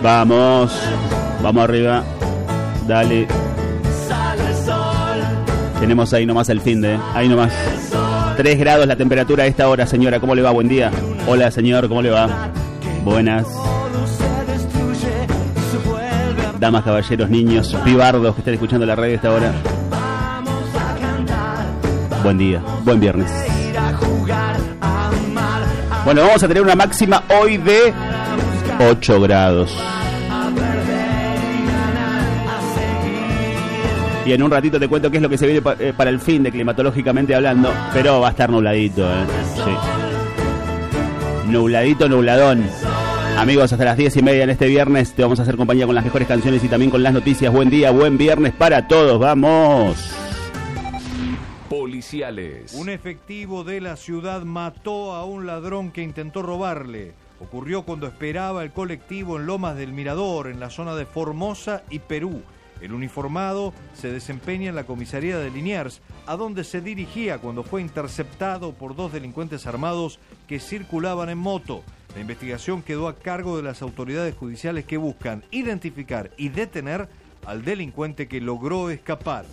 Vamos arriba. Dale. Tenemos ahí nomás el fin de, ahí nomás. 3 grados la temperatura a esta hora, señora. ¿Cómo le va? Buen día. Hola, señor. ¿Cómo le va? Buenas. Damas, caballeros, niños, pibardos que están escuchando la radio a esta hora. Buen día. Buen viernes. Bueno, vamos a tener una máxima hoy de 8 grados. Y en un ratito te cuento qué es lo que se viene para el fin de climatológicamente hablando, pero va a estar nubladito, sí. Nubladón. Amigos, hasta las 10:30 en este viernes te vamos a hacer compañía con las mejores canciones y también con las noticias. Buen día, buen viernes para todos, vamos. Policiales. Un efectivo de la ciudad mató a un ladrón que intentó robarle. Ocurrió cuando esperaba el colectivo en Lomas del Mirador, en la zona de Formosa y Perú. El uniformado se desempeña en la comisaría de Liniers, a donde se dirigía cuando fue interceptado por 2 delincuentes armados que circulaban en moto. La investigación quedó a cargo de las autoridades judiciales que buscan identificar y detener al delincuente que logró escapar.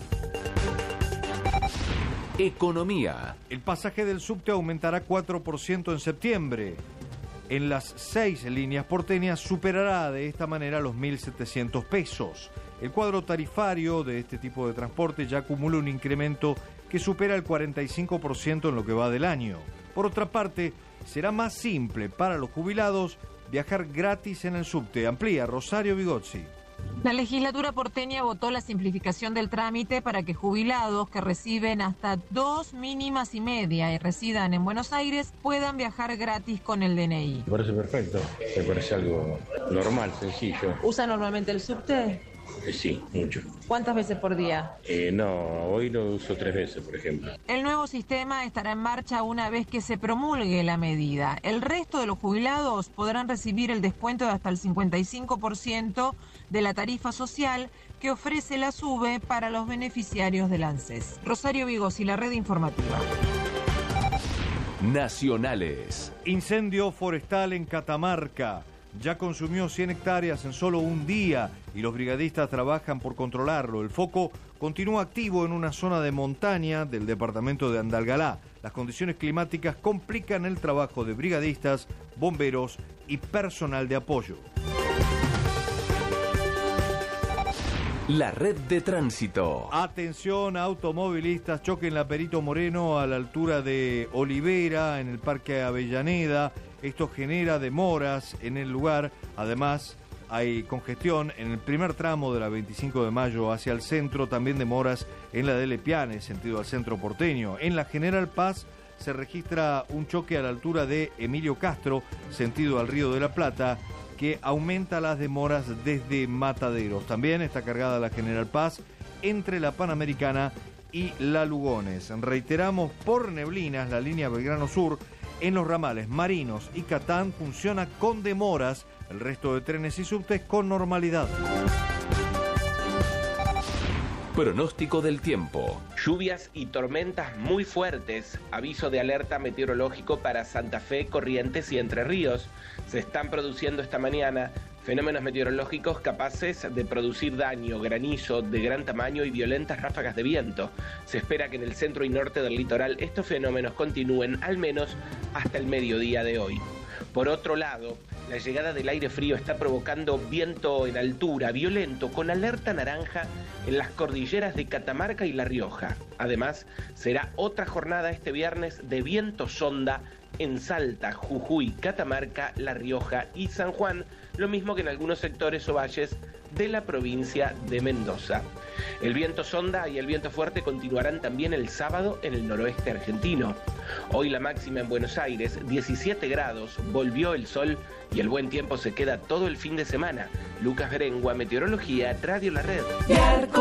Economía. El pasaje del subte aumentará 4% en septiembre. En las 6 líneas porteñas superará de esta manera los 1.700 pesos. El cuadro tarifario de este tipo de transporte ya acumula un incremento que supera el 45% en lo que va del año. Por otra parte, será más simple para los jubilados viajar gratis en el subte. Amplía Rosario Vigozzi. La legislatura porteña votó la simplificación del trámite para que jubilados que reciben hasta 2 mínimas y media y residan en Buenos Aires puedan viajar gratis con el DNI. Me parece perfecto, me parece algo normal, sencillo. ¿Usa normalmente el subte? Sí, mucho. ¿Cuántas veces por día? No, hoy lo uso 3 veces, por ejemplo. El nuevo sistema estará en marcha una vez que se promulgue la medida. El resto de los jubilados podrán recibir el descuento de hasta el 55% de la tarifa social que ofrece la SUBE para los beneficiarios del ANSES. Rosario Vigozzi, la red informativa. Nacionales. Incendio forestal en Catamarca. Ya consumió 100 hectáreas en solo un día y los brigadistas trabajan por controlarlo. El foco continúa activo en una zona de montaña del departamento de Andalgalá. Las condiciones climáticas complican el trabajo de brigadistas, bomberos y personal de apoyo. La red de tránsito. Atención, automovilistas, choque en la Perito Moreno a la altura de Olivera, en el Parque Avellaneda. Esto genera demoras en el lugar. Además, hay congestión en el primer tramo de la 25 de mayo hacia el centro. También demoras en la de Lepiane, sentido al centro porteño. En la General Paz se registra un choque a la altura de Emilio Castro, sentido al Río de la Plata, que aumenta las demoras desde Mataderos. También está cargada la General Paz entre la Panamericana y la Lugones. Reiteramos, por neblinas, la línea Belgrano Sur en los ramales Marinos y Catán funciona con demoras. El resto de trenes y subtes con normalidad. Pronóstico del tiempo. Lluvias y tormentas muy fuertes. Aviso de alerta meteorológico para Santa Fe, Corrientes y Entre Ríos. Se están produciendo esta mañana fenómenos meteorológicos capaces de producir daño, granizo de gran tamaño y violentas ráfagas de viento. Se espera que en el centro y norte del litoral estos fenómenos continúen al menos hasta el mediodía de hoy. Por otro lado, la llegada del aire frío está provocando viento en altura violento con alerta naranja en las cordilleras de Catamarca y La Rioja. Además, será otra jornada este viernes de viento sonda en Salta, Jujuy, Catamarca, La Rioja y San Juan, lo mismo que en algunos sectores o valles de la provincia de Mendoza. El viento sonda y el viento fuerte continuarán también el sábado en el noroeste argentino. Hoy la máxima en Buenos Aires, 17 grados, volvió el sol y el buen tiempo se queda todo el fin de semana. Lucas Berengua, Meteorología, Radio La Red.